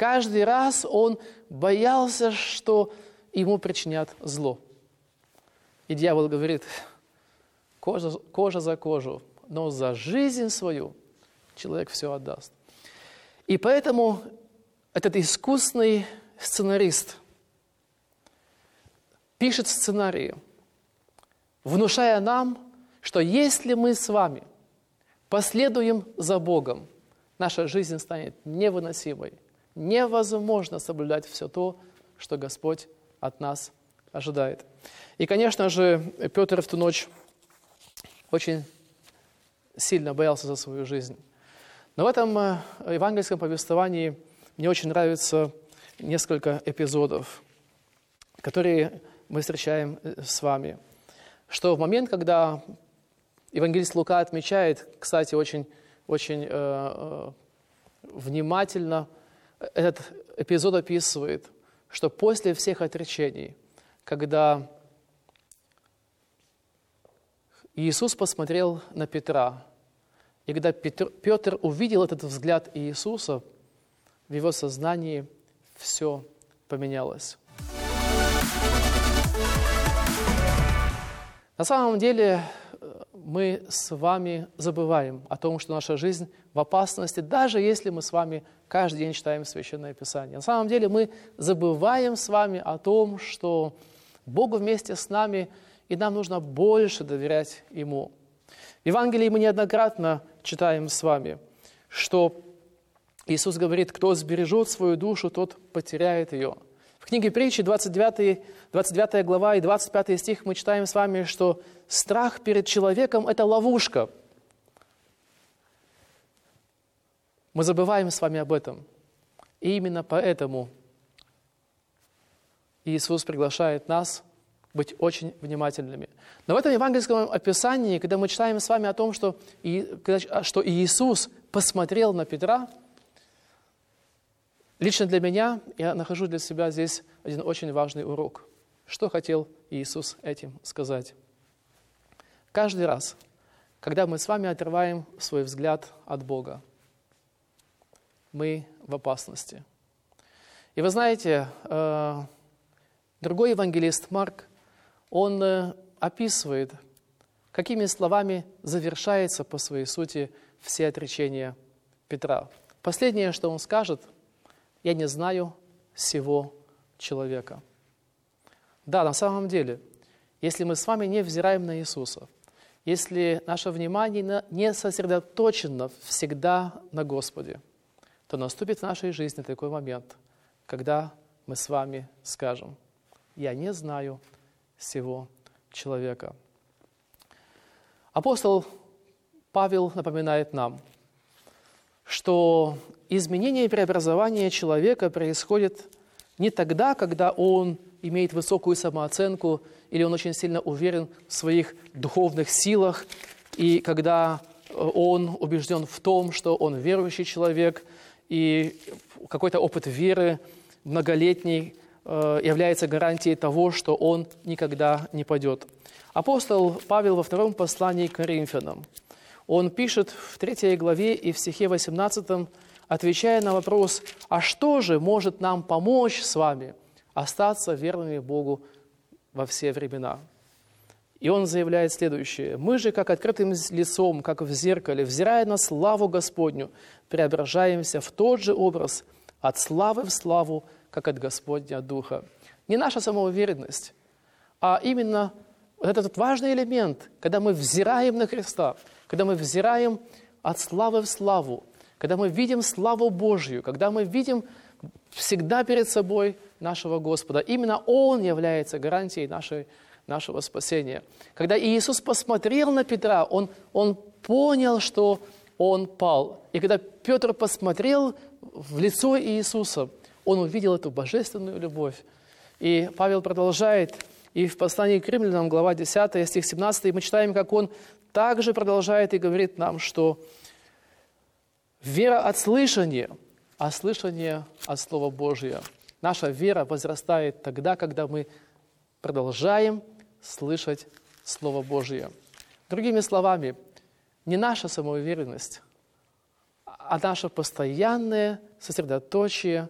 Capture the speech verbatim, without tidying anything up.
Каждый раз он боялся, что ему причинят зло. И дьявол говорит: кожа, кожа за кожу, но за жизнь свою человек все отдаст. И поэтому этот искусный сценарист пишет сценарии, внушая нам, что если мы с вами последуем за Богом, наша жизнь станет невыносимой. Невозможно соблюдать все то, что Господь от нас ожидает. И, конечно же, Петр в ту ночь очень сильно боялся за свою жизнь. Но в этом евангельском повествовании мне очень нравится несколько эпизодов, которые мы встречаем с вами. Что в момент, когда евангелист Лука отмечает, кстати, очень, очень э, внимательно, этот эпизод описывает, что после всех отречений, когда Иисус посмотрел на Петра, и когда Петр, Петр увидел этот взгляд Иисуса, в его сознании все поменялось. На самом деле мы с вами забываем о том, что наша жизнь в опасности, даже если мы с вами каждый день читаем Священное Писание. На самом деле мы забываем с вами о том, что Бог вместе с нами, и нам нужно больше доверять Ему. В Евангелии мы неоднократно читаем с вами, что Иисус говорит: кто сбережет свою душу, тот потеряет ее. В книге Притчи, двадцать девятая глава и двадцать пятый стих, мы читаем с вами, что страх перед человеком – это ловушка. Мы забываем с вами об этом. И именно поэтому Иисус приглашает нас быть очень внимательными. Но в этом евангельском описании, когда мы читаем с вами о том, что, что Иисус посмотрел на Петра, лично для меня, я нахожу для себя здесь один очень важный урок. Что хотел Иисус этим сказать? Каждый раз, когда мы с вами отрываем свой взгляд от Бога, мы в опасности. И вы знаете, другой евангелист Марк, он описывает, какими словами завершается по своей сути все отречения Петра. Последнее, что он скажет: «Я не знаю сего человека». Да, на самом деле, если мы с вами не взираем на Иисуса, если наше внимание не сосредоточено всегда на Господе, то наступит в нашей жизни такой момент, когда мы с вами скажем: «Я не знаю сего человека». Апостол Павел напоминает нам, что изменение и преобразование человека происходит не тогда, когда он имеет высокую самооценку или он очень сильно уверен в своих духовных силах, и когда он убежден в том, что он верующий человек, и какой-то опыт веры многолетний является гарантией того, что он никогда не падет. Апостол Павел во втором послании к Коринфянам, он пишет в третьей главе и в стихе восемнадцатом, отвечая на вопрос: «А что же может нам помочь с вами остаться верными Богу во все времена?» И он заявляет следующее: «Мы же, как открытым лицом, как в зеркале, взирая на славу Господню, преображаемся в тот же образ, от славы в славу, как от Господня Духа». Не наша самоуверенность, а именно этот важный элемент, когда мы взираем на Христа, когда мы взираем от славы в славу, когда мы видим славу Божью, когда мы видим всегда перед собой нашего Господа. Именно Он является гарантией нашей, нашего спасения. Когда Иисус посмотрел на Петра, он, он понял, что он пал. И когда Петр посмотрел в лицо Иисуса, он увидел эту божественную любовь. И Павел продолжает, и в послании к Римлянам, глава десятая, стих семнадцатый, мы читаем, как он также продолжает и говорит нам, что вера от слышания, а слышание от Слова Божия. Наша вера возрастает тогда, когда мы продолжаем слышать Слово Божие. Другими словами, не наша самоуверенность, а наше постоянное сосредоточие